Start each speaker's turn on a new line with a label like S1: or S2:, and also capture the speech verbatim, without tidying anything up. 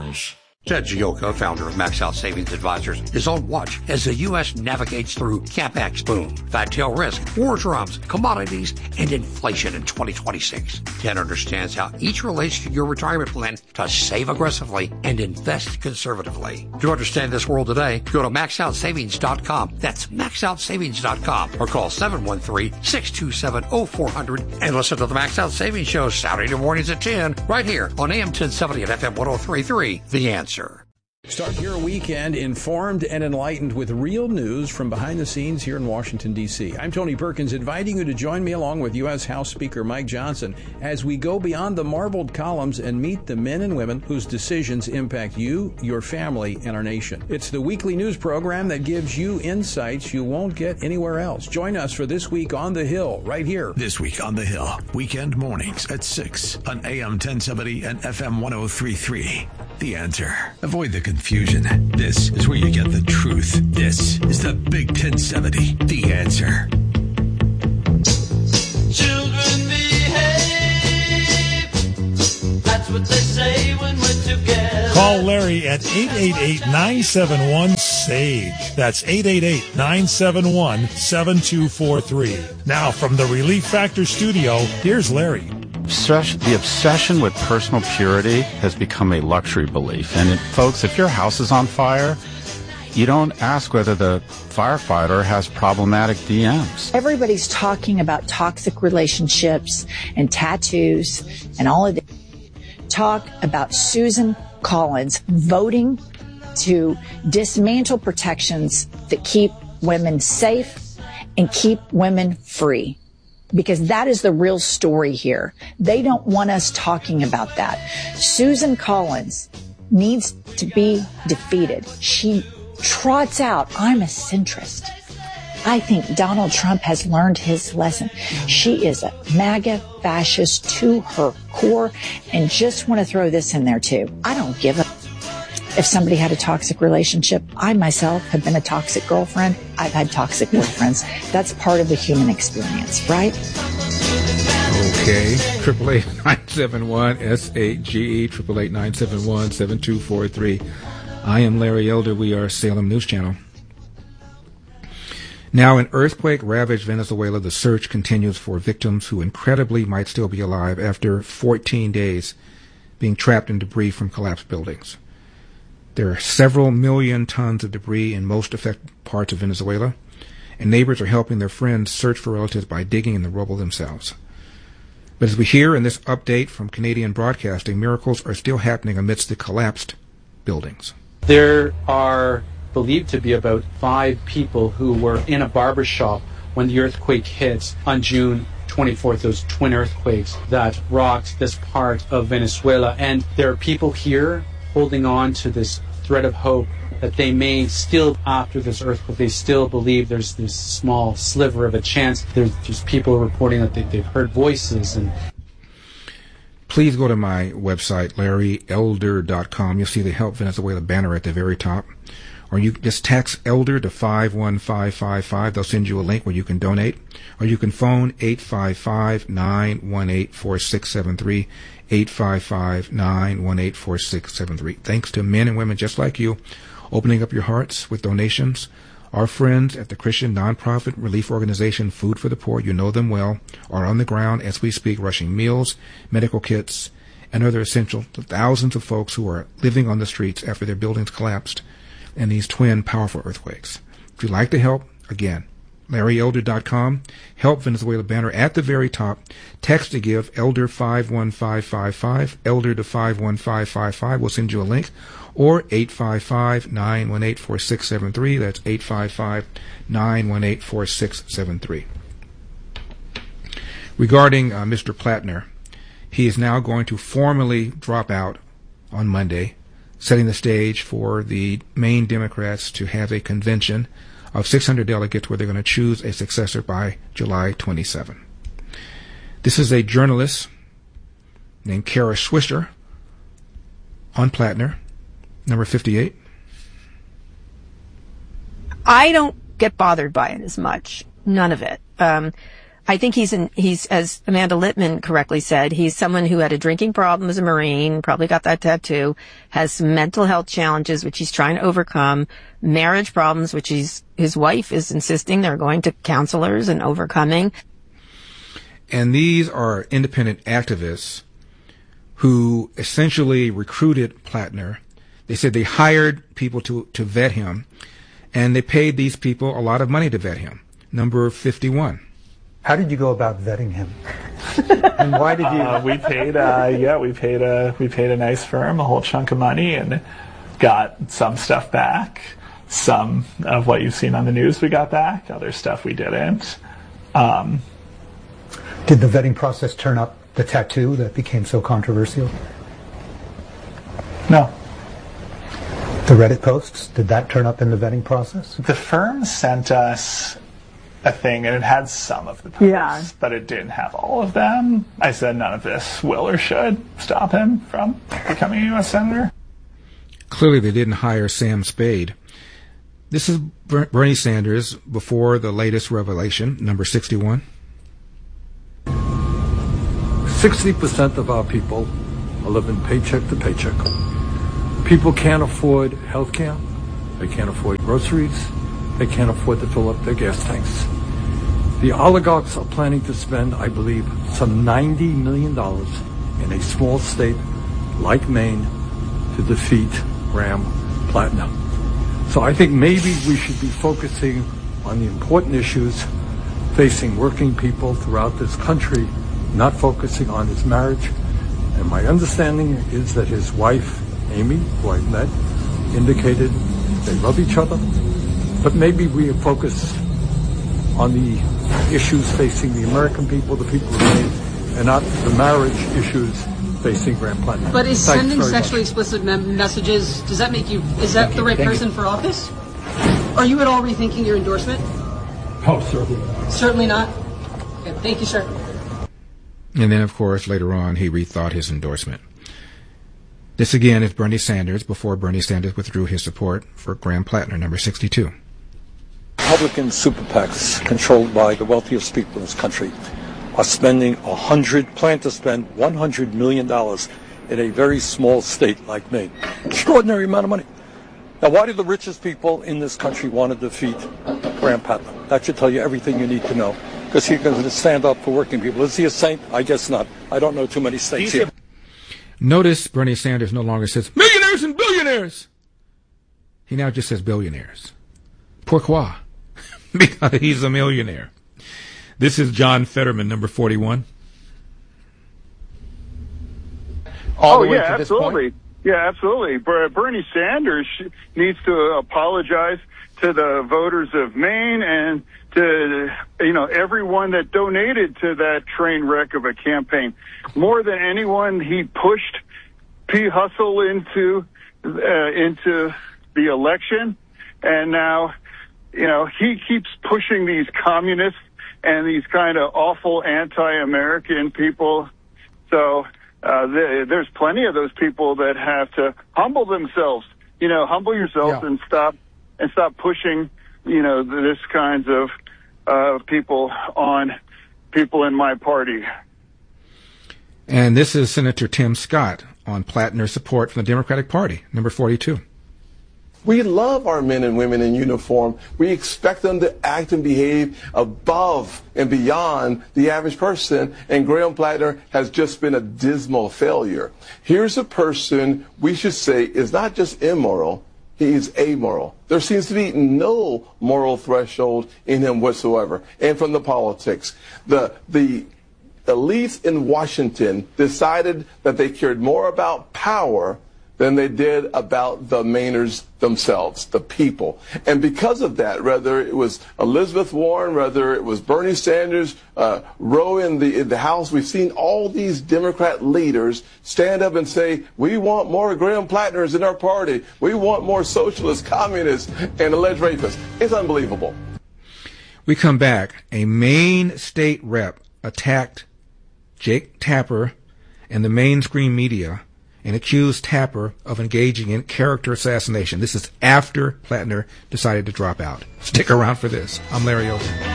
S1: Advisors. Ted Gioka, founder of Max Out Savings Advisors, is on watch as the U S navigates through CapEx boom, fat tail risk, war drums, commodities, and inflation in twenty twenty-six. Ted understands how each relates to your retirement plan to save aggressively and invest conservatively. To understand this world today, go to max out savings dot com. That's max out savings dot com or call seven one three, six two seven, oh four hundred and listen to the Max Out Savings Show Saturday mornings at ten right here on A M ten seventy and F M one oh three point three. The Answer.
S2: Start your weekend informed and enlightened with real news from behind the scenes here in Washington, D C I'm Tony Perkins, inviting you to join me along with U S House Speaker Mike Johnson as we go beyond the marbled columns and meet the men and women whose decisions impact you, your family, and our nation. It's the weekly news program that gives you insights you won't get anywhere else. Join us for This Week on the Hill, right here.
S3: This Week on the Hill, weekend mornings at six on A M ten seventy and F M one oh three point three. The Answer. Avoid the confusion. This is where you get the truth. This is the Big ten seventy. The Answer.
S4: Children behave. That's what they say when we're together.
S5: Call Larry at eight eight eight, nine seven one, SAGE. That's eight eight eight, nine seven one, seven two four three. Now from the Relief Factor studio, here's Larry.
S6: The obsession with personal purity has become a luxury belief. And it, folks, if your house is on fire, you don't ask whether the firefighter has problematic D Ms.
S7: Everybody's talking about toxic relationships and tattoos and all of that. Talk about Susan Collins voting to dismantle protections that keep women safe and keep women free. Because that is the real story here. They don't want us talking about that. Susan Collins needs to be defeated. She trots out, I'm a centrist. I think Donald Trump has learned his lesson. She is a MAGA fascist to her core. And just want to throw this in there too. I don't give a if somebody had a toxic relationship. I myself have been a toxic girlfriend. I've had toxic boyfriends. That's part of the human experience, right?
S8: Okay. Triple eight nine seven one S eight G E triple eight nine seven one seven two four three. I am Larry Elder. We are Salem News Channel. Now, in earthquake-ravaged Venezuela, the search continues for victims who incredibly might still be alive after fourteen days being trapped in debris from collapsed buildings. There are several million tons of debris in most affected parts of Venezuela, and neighbors are helping their friends search for relatives by digging in the rubble themselves. But as we hear in this update from Canadian Broadcasting, miracles are still happening amidst the collapsed buildings.
S9: There are believed to be about five people who were in a barber shop when the earthquake hit on June twenty-fourth, those twin earthquakes that rocked this part of Venezuela. And there are people here holding on to this thread of hope that they may still, after this earthquake, they still believe there's this small sliver of a chance. There's just people reporting that they, they've heard voices. And
S8: please go to my website, larry elder dot com. You'll see the Help Venezuela banner at the very top. Or you just text ELDER to five one five five five. They'll send you a link where you can donate. Or you can phone eight five five, nine one eight, four six seven three, eight five five, nine one eight, four six seven three. Thanks to men and women just like you opening up your hearts with donations. Our friends at the Christian nonprofit relief organization Food for the Poor, you know them well, are on the ground as we speak, rushing meals, medical kits, and other essentials to thousands of folks who are living on the streets after their buildings collapsed in these twin powerful earthquakes. If you'd like to help, again, larry elder dot com, Help Venezuela banner at the very top. Text to give, ELDER five one five five five, ELDER to five one five five five. We'll send you a link. Or eight five five, nine one eight, four six seven three. That's eight five five, nine one eight, four six seven three. Regarding uh, Mister Plattner, he is now going to formally drop out on Monday, setting the stage for the Maine Democrats to have a convention of six hundred delegates where they're going to choose a successor by July twenty-seventh. This is a journalist named Kara Swisher on Plattner, number fifty-eight.
S10: I don't get bothered by it as much. None of it. Um, I think he's in, he's, as Amanda Littman correctly said, he's someone who had a drinking problem as a Marine, probably got that tattoo, has some mental health challenges, which he's trying to overcome, marriage problems, which he's, his wife is insisting they're going to counselors and overcoming.
S8: And these are independent activists who essentially recruited Plattner. They said they hired people to, to vet him, and they paid these people a lot of money to vet him. Number fifty-one.
S11: How did you go about vetting him? And why did you?
S12: Uh, we paid, uh, yeah, we paid a we paid a nice firm a whole chunk of money and got some stuff back. Some of what you've seen on the news we got back. Other stuff we didn't. Um,
S11: did the vetting process turn up the tattoo that became so controversial?
S12: No.
S11: The Reddit posts, did that turn up in the vetting process?
S12: The firm sent us a thing, and it had some of the posts, yeah. but it didn't have all of them. I said none of this will or should stop him from becoming a U S senator.
S8: Clearly they didn't hire Sam Spade. This is Bernie Sanders before the latest revelation, number sixty-one.
S13: sixty percent of our people are living paycheck to paycheck. People can't afford health care. They can't afford groceries. They can't afford to fill up their gas tanks. The oligarchs are planning to spend, I believe, some ninety million dollars in a small state like Maine to defeat Graham Plattner. So I think maybe we should be focusing on the important issues facing working people throughout this country, not focusing on his marriage. And my understanding is that his wife, Amy, who I've met, indicated they love each other. But maybe we focus on the issues facing the American people, the people of Maine, and not the marriage issues facing Graham Plattner.
S14: But is
S13: Thanks
S14: sending sexually
S13: much.
S14: explicit me- messages, does that make you, is that the right person for office? Are you at all rethinking your endorsement?
S13: Oh, certainly not.
S14: Certainly not? Okay, thank you, sir.
S8: And then, of course, later on, he rethought his endorsement. This again is Bernie Sanders before Bernie Sanders withdrew his support for Graham Plattner, number sixty-two.
S15: Republican super PACs controlled by the wealthiest people in this country are spending a hundred, plan to spend one hundred million dollars in a very small state like Maine. Extraordinary amount of money. Now, why do the richest people in this country want to defeat Graham Plattner? That should tell you everything you need to know, because he's going to stand up for working people. Is he a saint? I guess not. I don't know too many states here.
S8: Notice Bernie Sanders no longer says millionaires and billionaires. He now just says billionaires. Pourquoi? Because he's a millionaire. This is John Fetterman, number forty-one.
S16: All oh, yeah, absolutely. Yeah, absolutely. Bernie Sanders needs to apologize to the voters of Maine and to, you know, everyone that donated to that train wreck of a campaign. More than anyone, he pushed P. Hustle into uh, into the election, and now, you know, he keeps pushing these communists and these kind of awful anti-American people. So uh, th- there's plenty of those people that have to humble themselves. You know, humble yourself yeah. and stop and stop pushing, you know, this kinds of uh, people on people in my party.
S8: And this is Senator Tim Scott on Plattner's support from the Democratic Party, number forty-two.
S17: We love our men and women in uniform. We expect them to act and behave above and beyond the average person, and Graham Plattner has just been a dismal failure. Here's a person we should say is not just immoral, he is amoral. There seems to be no moral threshold in him whatsoever. And from the politics, the the elites in Washington decided that they cared more about power than they did about the Mainers themselves, the people. And because of that, whether it was Elizabeth Warren, whether it was Bernie Sanders, uh, Roe in the, in the House, we've seen all these Democrat leaders stand up and say, we want more Graham Plattners in our party. We want more socialists, communists, and alleged rapists. It's unbelievable.
S8: We come back. A Maine state rep attacked Jake Tapper and the mainstream media and accused Tapper of engaging in character assassination. This is after Plattner decided to drop out. Stick around for this. I'm Larry Over.